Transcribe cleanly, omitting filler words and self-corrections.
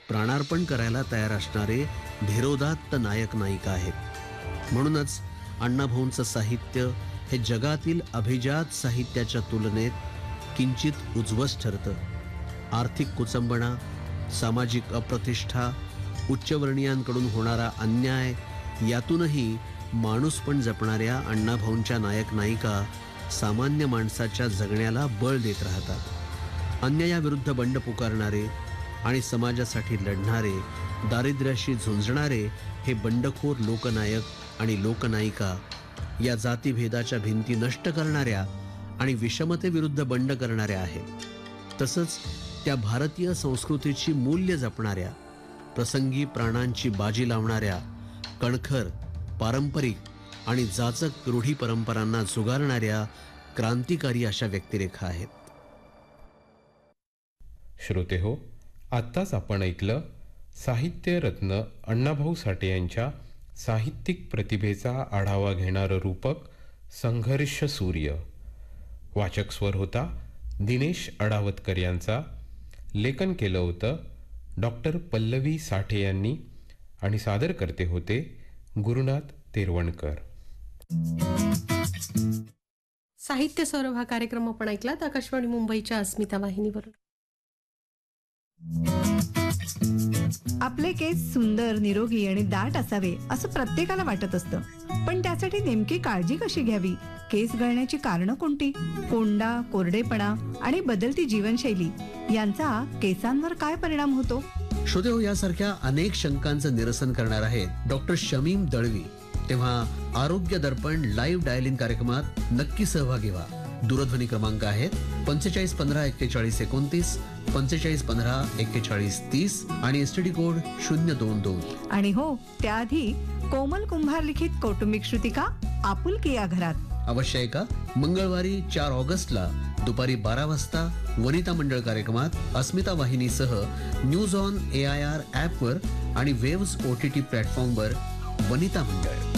प्राणार्पण करायला तयार असणारे धीरोदात्त नायक नायिका आहेत. म्हणूनच अण्णाभाऊंचं साहित्य हे जगातील अभिजात साहित्याच्या तुलनेत किंचित उजवस ठरतं. आर्थिक कुचंबणा, सामाजिक अप्रतिष्ठा, उच्चवर्णीयांकडून होणारा अन्याय यातूनही माणूसपण जपणाऱ्या अण्णाभाऊंच्या नायक नायिका सामान्य माणसाच्या जगण्याला बळ देत राहतात. अन्यायाविरुद्ध बंड पुकारणारे आणि समाजासाठी लढणारे, दारिद्र्याशी झुंजणारे हे बंडखोर लोकनायक आणि लोकनायिका या जातीभेदाच्या भिंती नष्ट करणाऱ्या आणि विषमतेविरुद्ध बंड करणाऱ्या आहेत. तसंच त्या भारतीय संस्कृतीची मूल्य जपणाऱ्या, प्रसंगी प्राणांची बाजी लावणाऱ्या, कणखर, पारंपरिक आणि जाचक रूढी परंपरांना झुगारणाऱ्या क्रांतिकारी अशा व्यक्तिरेखा आहेत. श्रोते हो, आत्ताच आपण ऐकलं साहित्य रत्न अण्णाभाऊ साठे यांच्या साहित्यिक प्रतिभेचा आढावा घेणारं रूपक संघर्ष सूर्य. वाचक स्वर होता दिनेश अडावतकर यांचा. लेखन केलं होतं डॉक्टर पल्लवी साठे यांनी आणि सादर करते होते गुरुनाथ तेरवणकर. साहित्य सौरभ हा कार्यक्रम आपण ऐकलात आकाशवाणी मुंबईच्या अस्मिता वाहिनीवरून. आपले केस सुंदर, निरोगी आणि दाट असावे असं प्रत्येकाला वाटत असतं. पण त्यासाठी नेमकी काळजी कशी घ्यावी? केस गळण्याची कारणं कोणती? कोंडा, कोरडेपणा आणि बदलती जीवनशैली यांचा केसांवर काय परिणाम होतो? श्रोते हो, यासारख्या अनेक शंकांचं निरसन करणार आहेत डॉक्टर शमीम दळवी. तेव्हा आरोग्य दर्पण लाईव्ह डायल इन कार्यक्रमात नक्की सहभागी व्हा. दूरध्वनी क्रमांक आहेत 45 15 41 29, 45 15 41 30 आणि एसटीडी कोड 022. आणि हो, त्याआधी कोमल कुंभार लिखित कौटुंबिक श्रुतिका आपुलकी या घरात अवश्य ऐका. मंगळवारी 4 ऑगस्टला दुपारी 12 वाजता वनिता मंडळ कार्यक्रमात अस्मिता वाहिनीसह न्यूज ऑन AIR ॲपवर आणि वेव्स OTT प्लॅटफॉर्मवर वनिता मंडळ.